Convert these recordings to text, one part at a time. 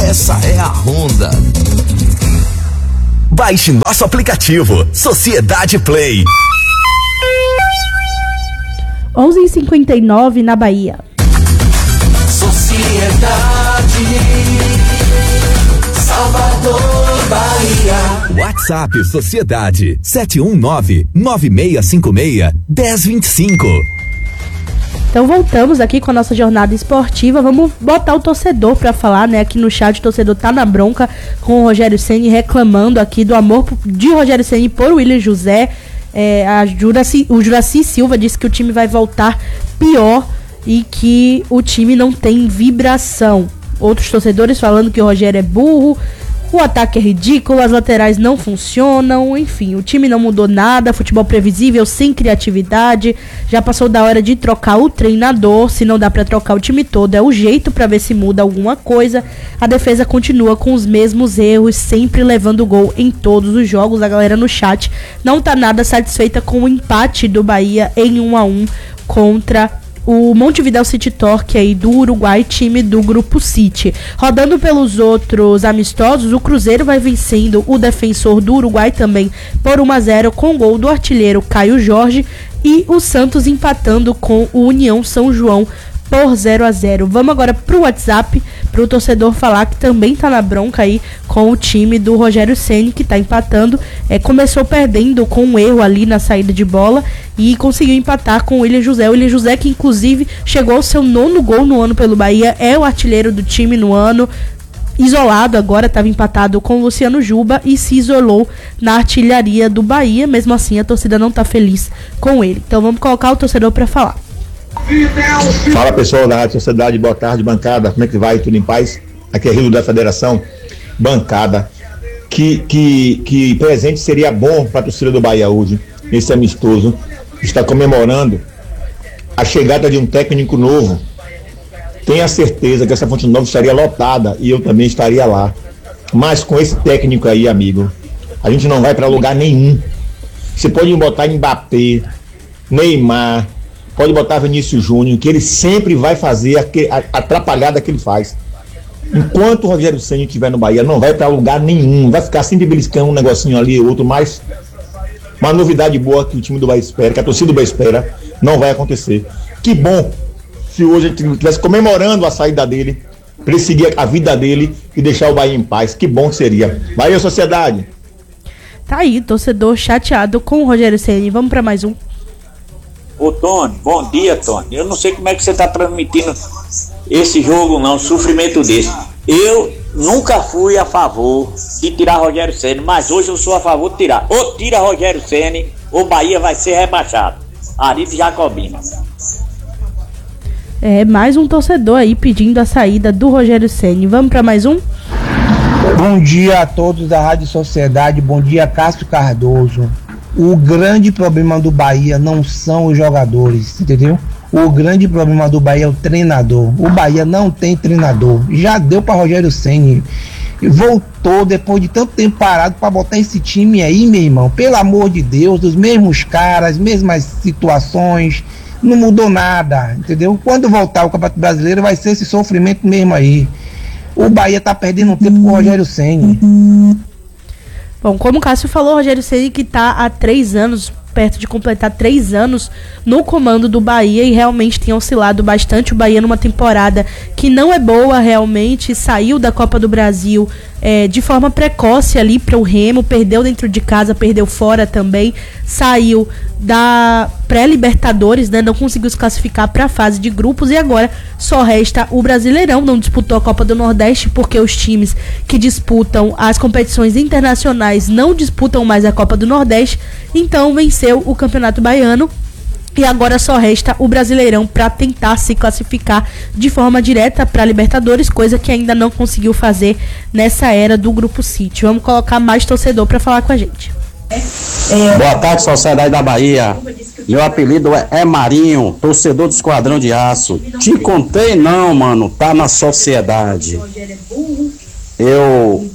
essa é a Honda. Baixe nosso aplicativo Sociedade Play. 11h59 na Bahia. Sociedade Salvador, Bahia. WhatsApp Sociedade 719-9656-1025. Então voltamos aqui com a nossa jornada esportiva. Vamos botar o torcedor pra falar, né? Aqui no chat o torcedor tá na bronca com o Rogério Ceni, reclamando aqui do amor de Rogério Ceni por Willian José. O Juraci Silva disse que o time vai voltar pior e que o time não tem vibração. Outros torcedores falando que o Rogério é burro, o ataque é ridículo, as laterais não funcionam, enfim, o time não mudou nada, futebol previsível, sem criatividade, já passou da hora de trocar o treinador, se não dá pra trocar o time todo, é o jeito pra ver se muda alguma coisa. A defesa continua com os mesmos erros, sempre levando gol em todos os jogos. A galera no chat não tá nada satisfeita com o empate do Bahia em 1-1 contra o Montevideo City Torque aí do Uruguai, time do Grupo City. Rodando pelos outros amistosos, o Cruzeiro vai vencendo o Defensor do Uruguai também por 1-0 com gol do artilheiro Caio Jorge, e o Santos empatando com o União São João por 0-0. Vamos agora pro WhatsApp, pro torcedor falar que também tá na bronca aí com o time do Rogério Ceni, que tá empatando. Começou perdendo com um erro ali na saída de bola e conseguiu empatar com o Willian José. O Willian José, que inclusive chegou ao seu 9º gol no ano pelo Bahia, é o artilheiro do time no ano. Isolado agora, estava empatado com o Luciano Juba e se isolou na artilharia do Bahia. Mesmo assim, a torcida não tá feliz com ele. Então vamos colocar o torcedor para falar. Fala, pessoal da Rádio Sociedade, boa tarde, bancada, como é que vai? Tudo em paz? Aqui é Rio da Federação, bancada. Que presente seria bom para a torcida do Bahia hoje, esse amistoso, está comemorando a chegada de um técnico novo. Tenha certeza que essa Fonte Nova estaria lotada e eu também estaria lá. Mas com esse técnico aí, amigo, a gente não vai para lugar nenhum. Você pode botar Mbappé, Neymar, pode botar Vinícius Júnior, que ele sempre vai fazer a atrapalhada que ele faz. Enquanto o Rogério Ceni estiver no Bahia, não vai para lugar nenhum, vai ficar sempre beliscando um negocinho ali, outro, mas uma novidade boa que o time do Bahia espera, que a torcida do Bahia espera, não vai acontecer. Que bom se hoje a gente estivesse comemorando a saída dele, para ele seguir a vida dele e deixar o Bahia em paz. Que bom que seria. Bahia, sociedade. Tá aí, torcedor chateado com o Rogério Ceni. Vamos para mais um. Ô Tony, bom dia, Tony. Eu não sei como é que você tá transmitindo esse jogo não, sofrimento desse. Eu nunca fui a favor de tirar Rogério Ceni, mas hoje eu sou a favor de tirar. Ou tira Rogério Ceni, ou Bahia vai ser rebaixado. Arito Jacobina. Mais um torcedor aí pedindo a saída do Rogério Ceni. Vamos para mais um? Bom dia a todos da Rádio Sociedade, bom dia Cássio Cardoso. O grande problema do Bahia não são os jogadores, entendeu? O grande problema do Bahia é o treinador. O Bahia não tem treinador. Já deu para Rogério Ceni. Voltou depois de tanto tempo parado para botar esse time aí, meu irmão. Pelo amor de Deus, os mesmos caras, mesmas situações. Não mudou nada, entendeu? Quando voltar o Campeonato Brasileiro vai ser esse sofrimento mesmo aí. O Bahia tá perdendo um tempo com o Rogério Ceni. Bom, como o Cássio falou, o Rogério Ceni que tá há 3 anos, perto de completar 3 anos no comando do Bahia e realmente tem oscilado bastante. O Bahia numa temporada que não é boa realmente, saiu da Copa do Brasil de forma precoce ali para o Remo, perdeu dentro de casa, perdeu fora também, saiu da pré-Libertadores, né, não conseguiu se classificar para a fase de grupos e agora só resta o Brasileirão. Não disputou a Copa do Nordeste porque os times que disputam as competições internacionais não disputam mais a Copa do Nordeste, então venceu o Campeonato Baiano e agora só resta o Brasileirão para tentar se classificar de forma direta para a Libertadores, coisa que ainda não conseguiu fazer nessa era do Grupo City. Vamos colocar mais torcedor para falar com a gente. Boa tarde, Sociedade da Bahia. Meu apelido é Marinho, torcedor do Esquadrão de Aço. Te contei não, mano, tá na sociedade. Eu,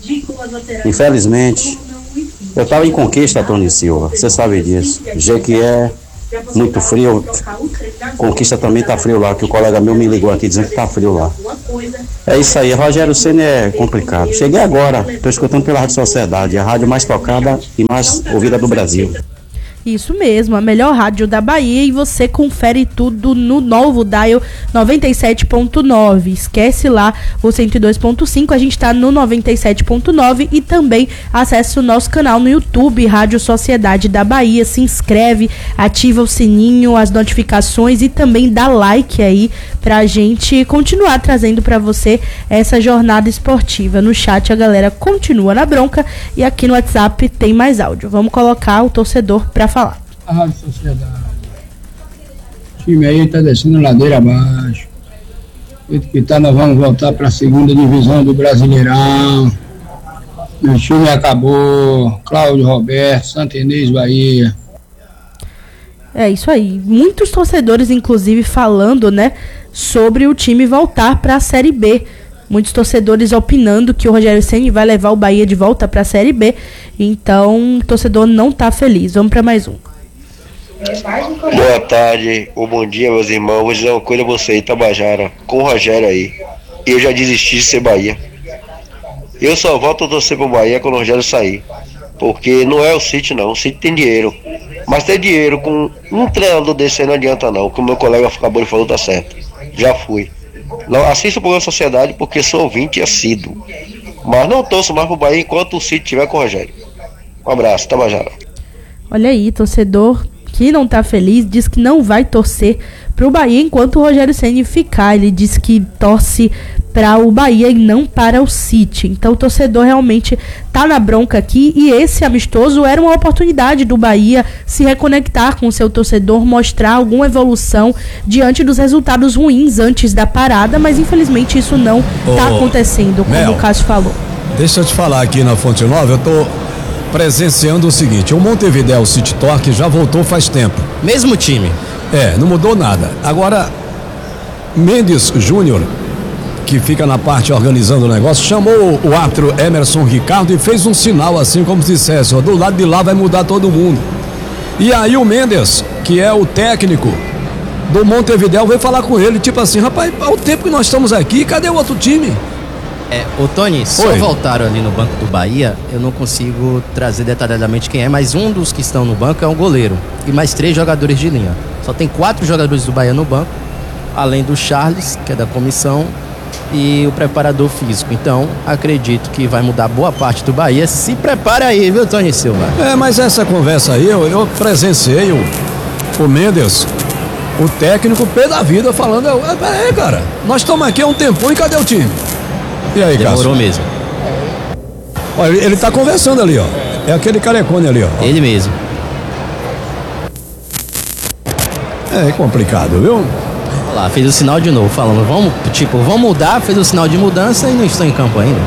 infelizmente, eu tava em Conquista, Tony Silva, você sabe disso. Jequié, muito frio. Conquista também tá frio lá, que o colega meu me ligou aqui dizendo que tá frio lá. É isso aí, Rogério Ceni é complicado. Cheguei agora, tô escutando pela Rádio Sociedade, a rádio mais tocada e mais ouvida do Brasil. Isso mesmo, a melhor rádio da Bahia, e você confere tudo no novo dial 97.9. Esquece lá o 102.5, a gente tá no 97.9 e também acesse o nosso canal no YouTube, Rádio Sociedade da Bahia. Se inscreve, ativa o sininho, as notificações e também dá like aí pra gente continuar trazendo pra você essa jornada esportiva. No chat a galera continua na bronca e aqui no WhatsApp tem mais áudio. Vamos colocar o torcedor pra falar. A Rádio Sociedade. O time aí tá descendo ladeira abaixo. Do que tá, nós vamos voltar para a segunda divisão do Brasileirão. O time acabou. Cláudio Roberto, Santa Inês, Bahia. É isso aí. Muitos torcedores, inclusive, falando, né, sobre o time voltar para a Série B. Muitos torcedores opinando que o Rogério Ceni vai levar o Bahia de volta para a Série B. Então, o torcedor não tá feliz. Vamos para mais um. Boa tarde ou bom dia, meus irmãos. Vou dizer uma coisa a você aí, Tabajara, com o Rogério aí. Eu já desisti de ser Bahia. Eu só volto a torcer pro Bahia quando o Rogério sair. Porque não é o City não, o City tem dinheiro. Mas ter dinheiro com um treinador desse aí não adianta não. O que o meu colega acabou de falar tá certo. Já fui. Não assisto o programa Sociedade porque sou ouvinte e assíduo. Mas não torço mais pro Bahia enquanto o City estiver com o Rogério. Um abraço, Tabajara. Olha aí, torcedor que não tá feliz, diz que não vai torcer pro Bahia enquanto o Rogério Ceni ficar. Ele diz que torce para o Bahia e não para o City. Então o torcedor realmente tá na bronca aqui, e esse amistoso era uma oportunidade do Bahia se reconectar com o seu torcedor, mostrar alguma evolução diante dos resultados ruins antes da parada, mas infelizmente isso não tá acontecendo, como o Cássio falou. Deixa eu te falar aqui na Fonte Nova, eu tô presenciando o seguinte: o Montevidéu City Torque já voltou faz tempo. Mesmo time? Não mudou nada. Agora, Mendes Júnior, que fica na parte organizando o negócio, chamou o árbitro Emerson Ricardo e fez um sinal assim, como se dissesse, ó, do lado de lá vai mudar todo mundo. E aí o Mendes, que é o técnico do Montevidéu, veio falar com ele, tipo assim: rapaz, ao tempo que nós estamos aqui, cadê o outro time? Ô Tony, só voltaram ali no banco do Bahia, eu não consigo trazer detalhadamente quem é, mas um dos que estão no banco é um goleiro e mais 3 jogadores de linha. Só tem 4 jogadores do Bahia no banco, além do Charles, que é da comissão, e o preparador físico. Então, acredito que vai mudar boa parte do Bahia. Se prepara aí, viu, Tony Silva? Mas essa conversa aí, eu presenciei o Mendes, o técnico pé da vida, falando: peraí, cara, nós estamos aqui há um tempão e cadê o time? E aí, demorou Cássio? mesmo. Olha, ele tá conversando ali, ó. É aquele carecone ali, ó. Ele mesmo. É complicado, viu? Olha lá, fez o sinal de novo, falando: vamos mudar, fez o sinal de mudança e não estão em campo ainda.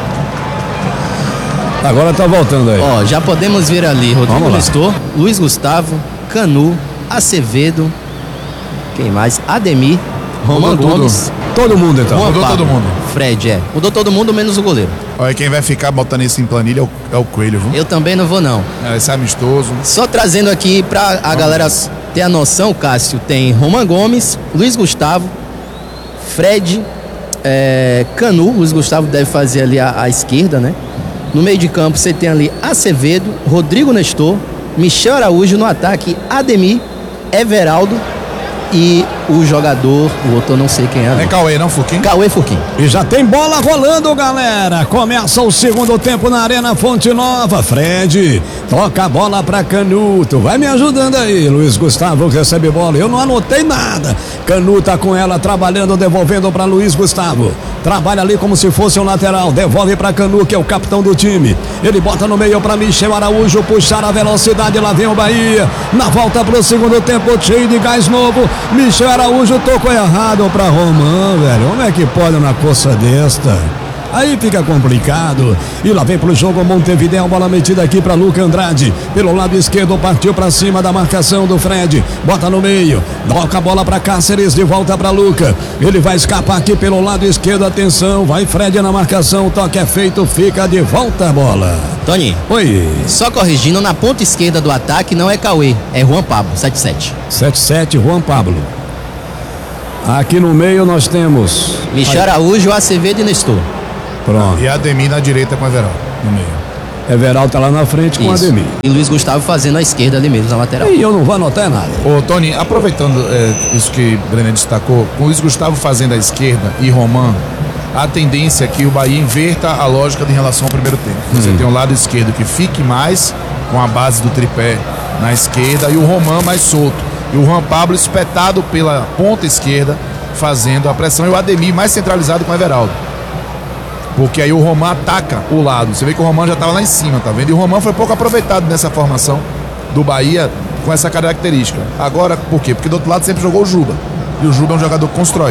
Agora tá voltando aí. Ó, já podemos ver ali Rodrigo Nestor, Luiz Gustavo, Canu, Acevedo, quem mais? Ademir, Roman Gomes. Todo mundo então. Mudou todo mundo. Fred, mudou todo mundo menos o goleiro. Olha, quem vai ficar botando isso em planilha é o Coelho, viu? Eu também não vou não. Esse é amistoso. Só trazendo aqui pra a galera ter a noção, Cássio, tem Roman Gomes, Luiz Gustavo, Fred, Canu. Luiz Gustavo deve fazer ali a esquerda, né? No meio de campo você tem ali Acevedo, Rodrigo Nestor, Michel Araújo. No ataque, Ademir, Everaldo e o jogador, o outro eu não sei quem é. Não é Cauê, não, Furquim? Cauê Furquim. E já tem bola rolando, galera. Começa o segundo tempo na Arena Fonte Nova. Fred toca a bola pra Canuto. Vai me ajudando aí. Luiz Gustavo recebe bola. Eu não anotei nada. Canuto tá com ela trabalhando, devolvendo pra Luiz Gustavo. Trabalha ali como se fosse um lateral. Devolve pra Canu, que é o capitão do time. Ele bota no meio pra Michel Araújo puxar a velocidade. Lá vem o Bahia. Na volta pro segundo tempo, cheio de gás novo. Michel Araújo tocou errado pra Roman, velho. Como é que pode na coça desta? Aí fica complicado. E lá vem pro jogo Montevidéu, bola metida aqui pra Luca Andrade. Pelo lado esquerdo, partiu pra cima da marcação do Fred. Bota no meio, toca a bola pra Cáceres, de volta pra Luca. Ele vai escapar aqui pelo lado esquerdo, atenção, vai Fred na marcação, o toque é feito, fica de volta a bola. Tony. Oi. Só corrigindo, na ponta esquerda do ataque não é Cauê, é Juan Pablo, 7-7. 7-7, Juan Pablo. Aqui no meio nós temos Michel Araújo, Acevedo e Nestor. Pronto. E Ademir na direita com o Everaldo no meio. Everaldo tá lá na frente com Ademir. E Luiz Gustavo fazendo a esquerda ali mesmo, na lateral. E eu não vou anotar nada. Ô, Tony, aproveitando isso que o Brené destacou, com o Luiz Gustavo fazendo a esquerda e Roman, a tendência é que o Bahia inverta a lógica em relação ao primeiro tempo. Você tem o lado esquerdo que fique mais com a base do tripé na esquerda e o Roman mais solto. E o Juan Pablo espetado pela ponta esquerda, fazendo a pressão, e o Ademir mais centralizado com o Everaldo. Porque aí o Roman ataca o lado. Você vê que o Roman já estava lá em cima, tá vendo? E o Roman foi pouco aproveitado nessa formação do Bahia com essa característica. Agora, por quê? Porque do outro lado sempre jogou o Juba. E o Juba é um jogador que constrói.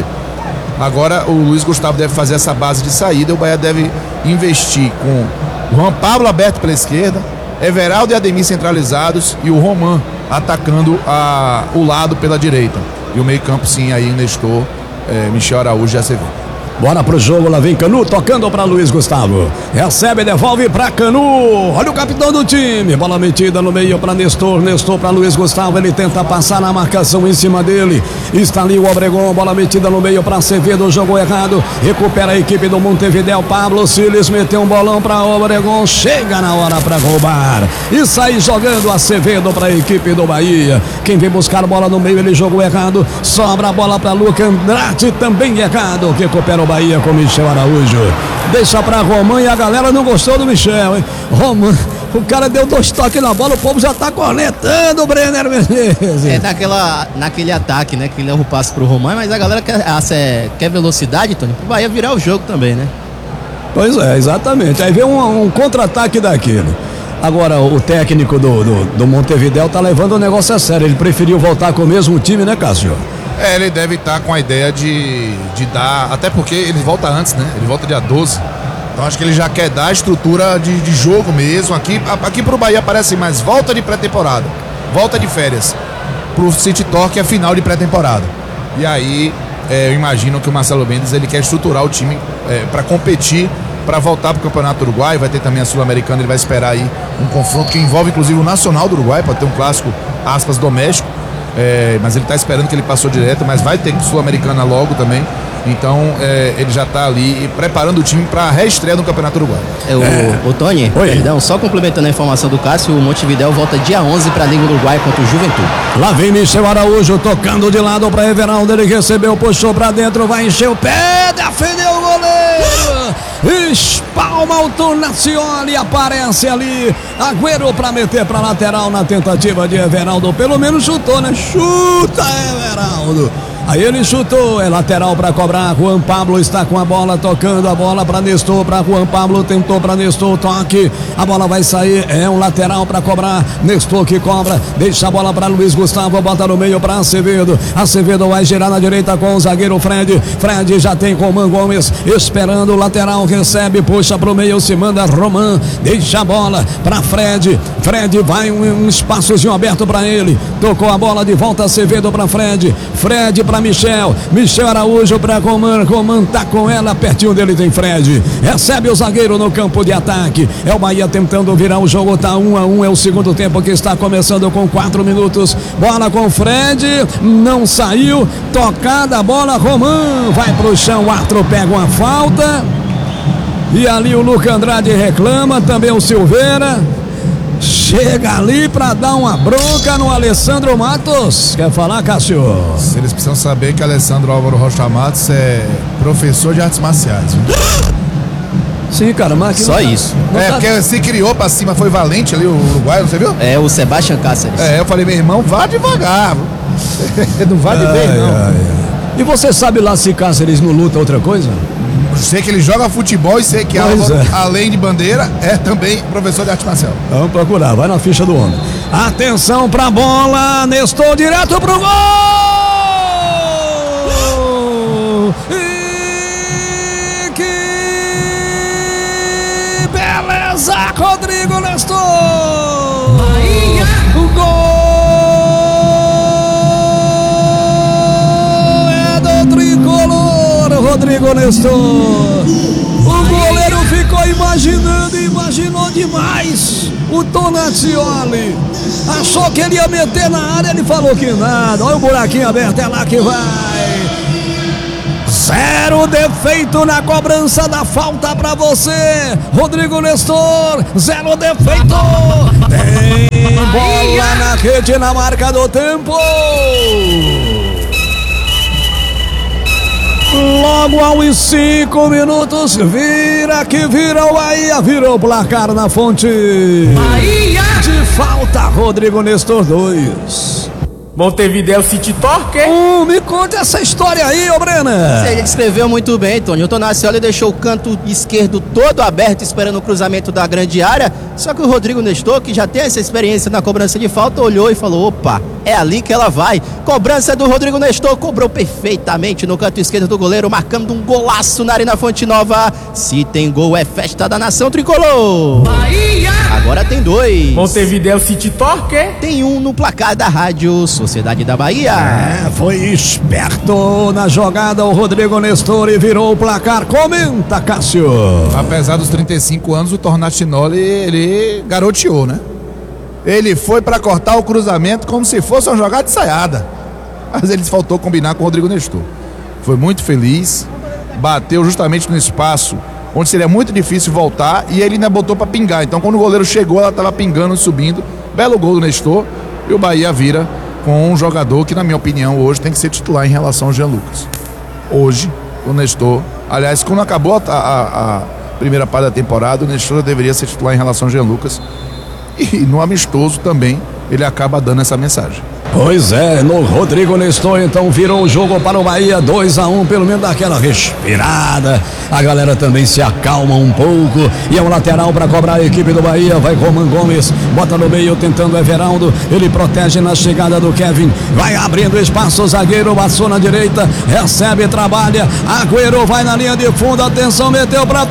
Agora o Luiz Gustavo deve fazer essa base de saída. O Bahia deve investir com o Juan Pablo aberto pela esquerda, Everaldo e Ademir centralizados e o Roman atacando o lado pela direita. E o meio campo sim, aí Nestor, Michel Araújo e Acevedo. Bora pro jogo, lá vem Canu tocando pra Luiz Gustavo. Recebe, devolve pra Canu. Olha o capitão do time. Bola metida no meio pra Nestor. Nestor pra Luiz Gustavo. Ele tenta passar na marcação em cima dele. Está ali o Obregon. Bola metida no meio pra Acevedo. Jogou errado. Recupera a equipe do Montevidéu. Pablo Siles meteu um bolão pra Obregon. Chega na hora pra roubar. E sai jogando Acevedo pra equipe do Bahia. Quem vem buscar a bola no meio, ele jogou errado. Sobra a bola pra Luca Andrade. Também errado. Recupera o Bahia com Michel Araújo. Deixa pra Roman e a galera não gostou do Michel, hein? Roman, o cara deu 2 toques na bola, o povo já tá cornetando o Brenner Menezes. Naquele ataque, né? Que leva o passe pro Roman, mas a galera quer velocidade, Tony, pro Bahia virar o jogo também, né? Pois é, exatamente. Aí vem um contra-ataque daquele. Agora, o técnico do Montevidéu tá levando o negócio a sério. Ele preferiu voltar com o mesmo time, né, Cássio? Ele deve estar com a ideia de dar, até porque ele volta antes, né? Ele volta dia 12. Então acho que ele já quer dar a estrutura de jogo mesmo. Aqui pro Bahia parece mais volta de pré-temporada, volta de férias. Pro City Torque é final de pré-temporada. E aí eu imagino que o Marcelo Mendes ele quer estruturar o time para competir, para voltar pro Campeonato Uruguai. Vai ter também a Sul-Americana, ele vai esperar aí um confronto que envolve inclusive o Nacional do Uruguai, pode ter um clássico, aspas, doméstico. Mas ele está esperando que ele passou direto, mas vai ter Sul-Americana logo também. Então ele já está ali preparando o time para a reestreia no Campeonato Uruguai. O Tony, perdão, só complementando a informação do Cássio, o Montevidéu volta dia 11 para a Liga Uruguai contra o Juventude. Lá vem Michel Araújo tocando de lado para Everaldo, ele recebeu, puxou para dentro, vai encher o pé, defendeu o goleiro, espalma o Tornacioli, aparece ali Agüero para meter para lateral na tentativa de Everaldo, pelo menos chutou, né? Chuta, Everaldo. Aí ele chutou, é lateral para cobrar. Juan Pablo está com a bola, tocando a bola para Nestor, para Juan Pablo, tentou para Nestor, toque, a bola vai sair, é um lateral para cobrar. Nestor que cobra, deixa a bola para Luiz Gustavo, bota no meio para Acevedo. Acevedo vai girar na direita com o zagueiro Fred. Fred já tem Roman Gomes esperando o lateral, recebe, puxa pro meio, se manda Roman, deixa a bola para Fred. Fred vai um espaçozinho aberto para ele, tocou a bola de volta, Acevedo para Fred. Fred para Michel Araújo para Roman tá com ela, pertinho dele tem Fred, recebe o zagueiro no campo de ataque, é o Bahia tentando virar o jogo, tá 1-1, é o segundo tempo que está começando com 4 minutos, bola com Fred, não saiu, tocada a bola, Roman vai pro chão, o árbitro pega uma falta, e ali o Luca Andrade reclama, também o Silveira, chega ali pra dar uma bronca no Alessandro Matos. Quer falar, Cássio? Eles precisam saber que Alessandro Álvaro Rocha Matos é professor de artes marciais. Sim, cara, mas só isso. Porque se criou pra cima, foi valente ali o Uruguai, você viu? É, o Sebastião Cáceres. Eu falei, meu irmão, vá devagar. Não vai de vez, não. E você sabe lá se Cáceres não luta outra coisa? Sei que ele joga futebol e sei que além de bandeira, é também professor de arte marcial. Vamos procurar, vai na ficha do homem. Atenção pra bola, Nestor direto pro gol! E que beleza, Rodrigo Nestor. O gol é do tricolor, Rodrigo Nestor. O goleiro ficou imaginando, imaginou demais. O Tonatioli achou que ele ia meter na área, ele falou que nada. Olha o buraquinho aberto, é lá que vai. 0 defeito na cobrança da falta pra você, Rodrigo Nestor. 0 defeito. Tem bola na rede na marca do tempo. Logo aos 5 minutos, vira que vira o Bahia, virou o placar na fonte. Bahia! De falta, Rodrigo Nestor 2. Montevideo City Torque. Me conta essa história aí, ô Brena. Você descreveu muito bem, Tony. O Tonatioli deixou o canto esquerdo todo aberto, esperando o cruzamento da grande área. Só que o Rodrigo Nestor, que já tem essa experiência na cobrança de falta, olhou e falou: opa, é ali que ela vai. Cobrança do Rodrigo Nestor, cobrou perfeitamente no canto esquerdo do goleiro, marcando um golaço na Arena Fonte Nova. Se tem gol, é festa da nação tricolor. Bahia! Agora tem 2. Montevideo City Torque. Tem 1 no placar da Rádio Sociedade da Bahia. Foi esperto na jogada o Rodrigo Nestor e virou o placar. Comenta, Cássio. Apesar dos 35 anos, o Tonatioli, ele garoteou, né? Ele foi pra cortar o cruzamento como se fosse uma jogada ensaiada. Mas ele faltou combinar com o Rodrigo Nestor. Foi muito feliz, bateu justamente no espaço onde seria muito difícil voltar e ele ainda botou pra pingar. Então quando o goleiro chegou, ela tava pingando e subindo. Belo gol do Nestor e o Bahia vira com um jogador que, na minha opinião, hoje tem que ser titular em relação ao Jean Lucas. Hoje, o Nestor, aliás, quando acabou a primeira parte da temporada, o Nestor deveria ser titular em relação ao Jean Lucas. E no amistoso também, ele acaba dando essa mensagem. Pois é, no Rodrigo Nestor, então virou o jogo para o Bahia, 2-1, pelo menos daquela respirada. A galera também se acalma um pouco. E é um lateral para cobrar a equipe do Bahia. Vai Roman Gomes, bota no meio, tentando Everaldo. Ele protege na chegada do Kevin. Vai abrindo espaço, o zagueiro passou na direita, recebe, trabalha. Agüero vai na linha de fundo, atenção, meteu para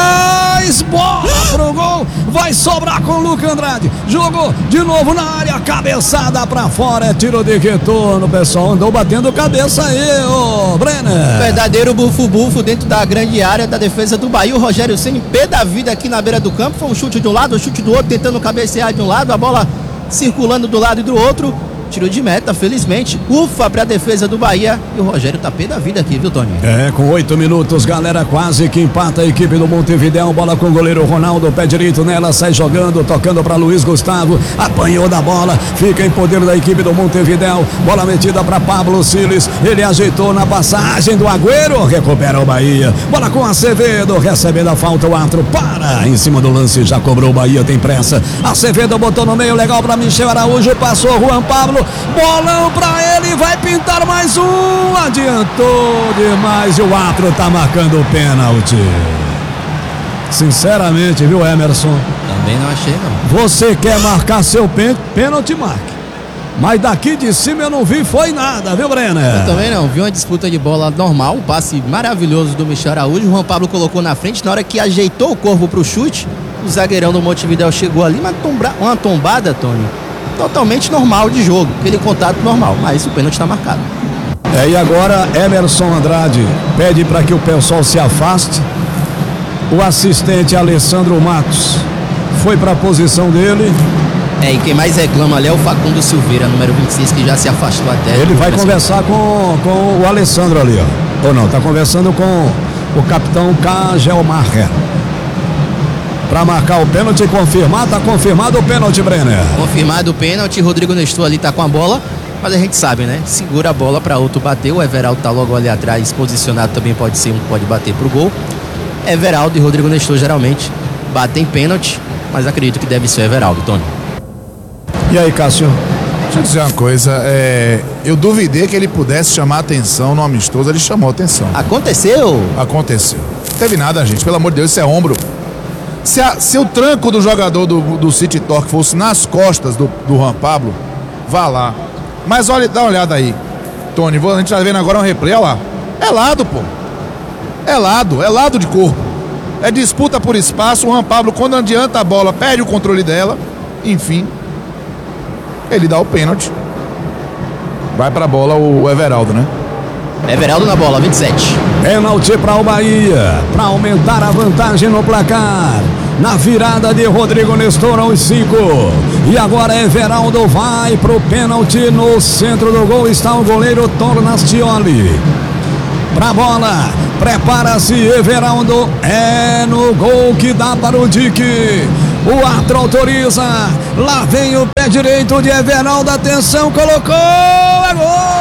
trás. Bola pro gol, vai sobrar com o Luca Andrade. Jogou de novo na área, cabeçada para fora. É tiro de retorno, pessoal. Andou batendo cabeça aí, ô Brenner. Verdadeiro bufo-bufo dentro da grande área da defesa do Bahia. O Rogério Ceni, pé da vida aqui na beira do campo. Foi um chute de um lado, um chute do outro, tentando cabecear de um lado, a bola circulando do lado e do outro. Tiro de meta, felizmente. Ufa pra defesa do Bahia. E o Rogério tá pé da vida aqui, viu, Tony? Com 8 minutos, galera, quase que empata a equipe do Montevideo. Bola com o goleiro Ronaldo, pé direito nela, sai jogando, tocando pra Luiz Gustavo. Apanhou da bola, fica em poder da equipe do Montevideo. Bola metida pra Pablo Siles. Ele ajeitou na passagem do Agüero. Recupera o Bahia. Bola com Acevedo, recebendo a falta, o árbitro para. Em cima do lance, já cobrou o Bahia, tem pressa. Acevedo botou no meio, legal pra Michel Araújo. Passou Juan Pablo. Bolão pra ele, vai pintar mais um. Adiantou demais e o árbitro tá marcando o pênalti. Sinceramente, viu, Emerson? Também não achei, não. Você quer marcar seu pênalti, marque. Mas daqui de cima eu não vi, foi nada, viu, Brenner? Eu também não, vi uma disputa de bola normal, um passe maravilhoso do Michel Araújo. O Juan Pablo colocou na frente, na hora que ajeitou o corpo pro chute, o zagueirão do Montevideo chegou ali, mas uma tombada, Tony, totalmente normal de jogo, aquele contato normal, mas o pênalti está marcado. E agora Emerson Andrade pede para que o pessoal se afaste. O assistente Alessandro Matos foi para a posição dele. E quem mais reclama ali é o Facundo Silveira, número 26, que já se afastou até. Ele vai conversar com o Alessandro ali, ó. Ou não, tá conversando com o capitão Cajelmacher. Para marcar o pênalti, confirmar, tá confirmado o pênalti, Brenner. Confirmado o pênalti, Rodrigo Nestor ali tá com a bola, mas a gente sabe, né? Segura a bola para outro bater, o Everaldo tá logo ali atrás, posicionado também pode ser um que pode bater pro gol. Everaldo e Rodrigo Nestor geralmente batem pênalti, mas acredito que deve ser o Everaldo, Tony. E aí, Cássio? Deixa eu dizer uma coisa, eu duvidei que ele pudesse chamar atenção no amistoso, ele chamou atenção. Aconteceu? Aconteceu. Não teve nada, gente, pelo amor de Deus, isso é ombro. Se o tranco do jogador do City Torque fosse nas costas do Juan Pablo, vá lá. Mas olha, dá uma olhada aí, Tony, a gente tá vendo agora um replay, olha lá. É lado, pô. É lado de corpo. é disputa por espaço. O Juan Pablo, quando adianta a bola, perde o controle dela. Enfim, ele dá o pênalti. Vai pra bola o Everaldo, né? Everaldo na bola, 27. Pênalti para o Bahia, para aumentar a vantagem no placar. Na virada de Rodrigo Nestor aos 5. E agora Everaldo vai pro pênalti. No centro do gol está o goleiro Tornastioli. Pra bola, prepara-se Everaldo. É no gol que dá para o Dique. O árbitro autoriza. Lá vem o pé direito de Everaldo. Atenção, colocou. É gol!